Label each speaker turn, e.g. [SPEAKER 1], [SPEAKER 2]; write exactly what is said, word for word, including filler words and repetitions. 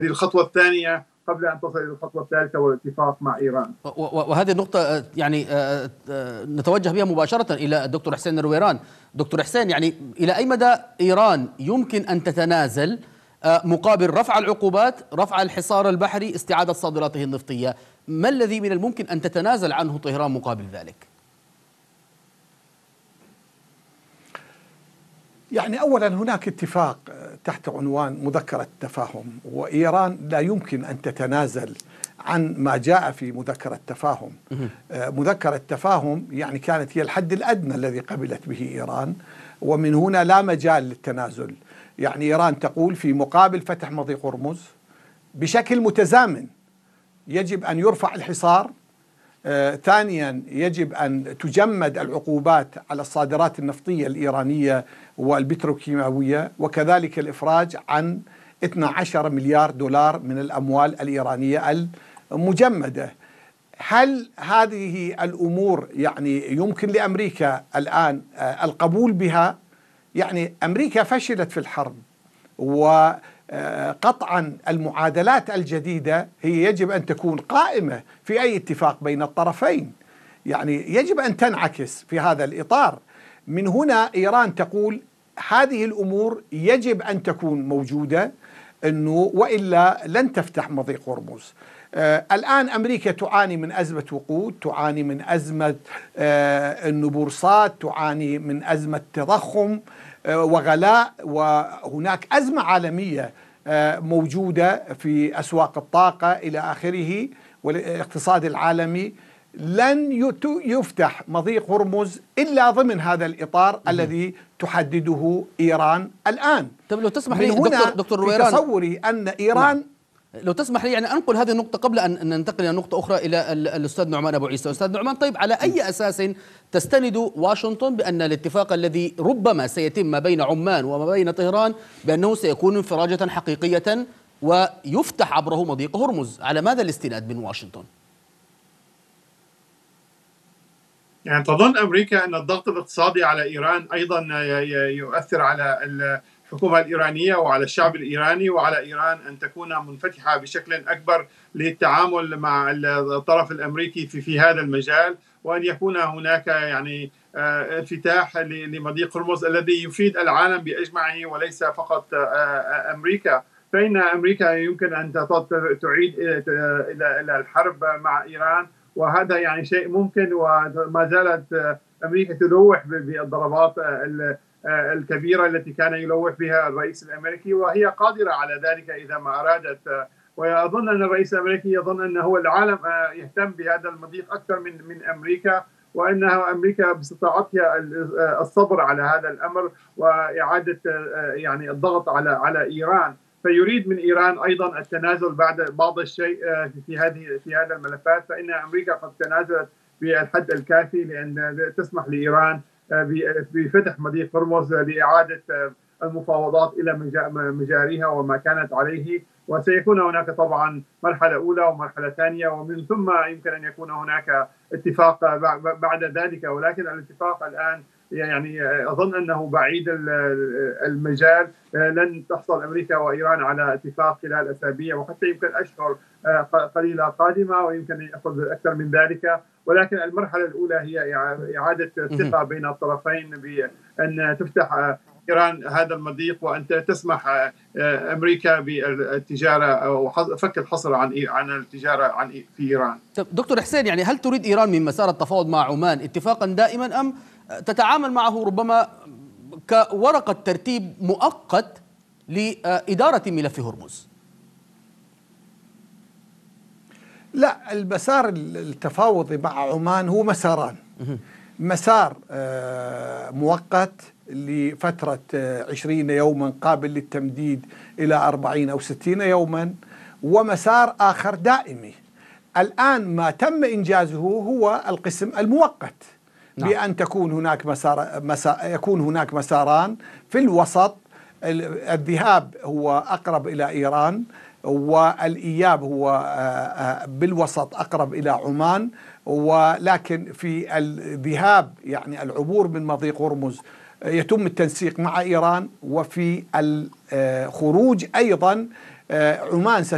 [SPEAKER 1] الخطوة الثانية قبل أن تصل إلى الخطوة الثالثة والاتفاق مع إيران.
[SPEAKER 2] وهذه النقطة يعني نتوجه بها مباشرة إلى الدكتور حسين الرويران. دكتور حسين، يعني إلى أي مدى إيران يمكن أن تتنازل مقابل رفع العقوبات، رفع الحصار البحري، استعادة صادراته النفطية؟ ما الذي من الممكن أن تتنازل عنه طهران مقابل ذلك؟
[SPEAKER 3] يعني أولا هناك اتفاق تحت عنوان مذكرة التفاهم، وإيران لا يمكن أن تتنازل عن ما جاء في مذكرة التفاهم. مذكرة التفاهم يعني كانت هي الحد الأدنى الذي قبلت به إيران، ومن هنا لا مجال للتنازل. يعني إيران تقول في مقابل فتح مضيق هرمز بشكل متزامن يجب أن يرفع الحصار، آه، ثانيا يجب أن تجمد العقوبات على الصادرات النفطية الإيرانية والبتروكيماوية، وكذلك الإفراج عن اثني عشر مليار دولار من الأموال الإيرانية المجمدة. هل هذه الأمور يعني يمكن لأمريكا الآن آه، القبول بها؟ يعني أمريكا فشلت في الحرب، وقطعا المعادلات الجديدة هي يجب أن تكون قائمة في أي اتفاق بين الطرفين، يعني يجب أن تنعكس في هذا الإطار. من هنا إيران تقول هذه الأمور يجب أن تكون موجودة، أنه وإلا لن تفتح مضيق هرمز. آه الآن أمريكا تعاني من أزمة وقود، تعاني من أزمة آه البورصات، تعاني من أزمة تضخم آه وغلاء، وهناك أزمة عالمية آه موجودة في أسواق الطاقة إلى آخره، والاقتصاد العالمي. لن يفتح مضيق هرمز إلا ضمن هذا الإطار م- الذي تحدده إيران الآن.
[SPEAKER 2] طب لو تسمح
[SPEAKER 3] لي
[SPEAKER 2] دكتور, دكتور رويران،
[SPEAKER 3] في تصوري أن إيران
[SPEAKER 2] نعم. لو تسمح لي يعني أنقل هذه النقطة قبل أن ننتقل إلى نقطة أخرى إلى الأستاذ نعمان أبو عيسى. أستاذ نعمان، طيب على أي أساس تستند واشنطن بأن الاتفاق الذي ربما سيتم ما بين عمان وما بين طهران بأنه سيكون انفراجة حقيقية ويفتح عبره مضيق هرمز؟ على ماذا الاستناد من واشنطن؟
[SPEAKER 1] يعني تظن أمريكا أن الضغط الاقتصادي على إيران أيضا يؤثر على الحكومة الإيرانية وعلى الشعب الإيراني، وعلى إيران أن تكون منفتحة بشكل أكبر للتعامل مع الطرف الأمريكي في في هذا المجال، وأن يكون هناك يعني انفتاح لمضيق هرمز الذي يفيد العالم بأجمعه وليس فقط أمريكا. فإن أمريكا يمكن أن تعيد إلى الحرب مع إيران، وهذا يعني شيء ممكن، وما زالت أمريكا تلوح بالضربات الكبيرة التي كان يلوح بها الرئيس الأمريكي، وهي قادرة على ذلك إذا ما أرادت. وأظن أن الرئيس الأمريكي يظن أنه العالم يهتم بهذا المضيق أكثر من من أمريكا، وأنها أمريكا باستطاعتها الصبر على هذا الأمر وإعادة يعني الضغط على على إيران. فيريد من إيران أيضا التنازل بعد بعض الشيء في هذه في هذا الملفات، فإن أمريكا قد تنازلت بالحد الكافي لأن تسمح لإيران بفتح مضيق هرمز لإعادة المفاوضات إلى مجاريها وما كانت عليه. وسيكون هناك طبعا مرحلة أولى ومرحلة ثانية، ومن ثم يمكن أن يكون هناك اتفاق بعد ذلك، ولكن الاتفاق الآن يعني أظن أنه بعيد المجال. لن تحصل أمريكا وإيران على اتفاق خلال أسابيع، وحتى يمكن أشهر قليلة قادمة، ويمكن أن يأخذ أكثر من ذلك. ولكن المرحلة الأولى هي إعادة الثقة بين الطرفين بأن تفتح إيران هذا المضيق، وأن تسمح أمريكا بالتجارة أو فك الحصر عن عن التجارة عن في إيران.
[SPEAKER 2] دكتور حسين، يعني هل تريد إيران من مسار التفاوض مع عمان اتفاقا دائما، أم تتعامل معه ربما كورقة ترتيب مؤقت لإدارة ملف هرمز؟
[SPEAKER 3] لا، المسار التفاوضي مع عمان هو مساران. مسار مؤقت لفترة عشرين يوما قابل للتمديد إلى أربعين أو ستين يوما، ومسار آخر دائمي. الآن ما تم إنجازه هو القسم المؤقت، نعم. بأن تكون هناك مسار مسا يكون هناك مساران في الوسط. الذهاب هو أقرب إلى إيران، والإياب هو بالوسط أقرب إلى عمان. ولكن في الذهاب يعني العبور من مضيق هرمز يتم التنسيق مع إيران، وفي الخروج أيضا عمان